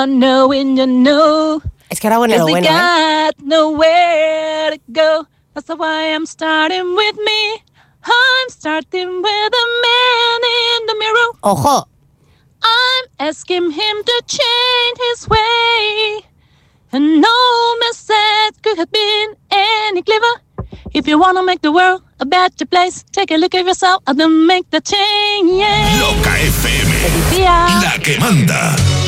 Knowing you know. Es que ahora bueno, lo bueno, got nowhere to go. That's why I'm starting with me. I'm starting with a man in the mirror. Ojo. I'm asking him to change his way. And no message could have been any clever. If you want to make the world a better place, take a look at yourself and then make the change. Loca FM, la que manda.